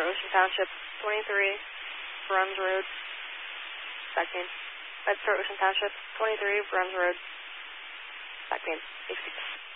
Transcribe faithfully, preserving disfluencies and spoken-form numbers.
Ocean Township, twenty-three, Bruns Road, back main. Red Star Ocean Township, twenty-three, Bruns Road, back main, safety.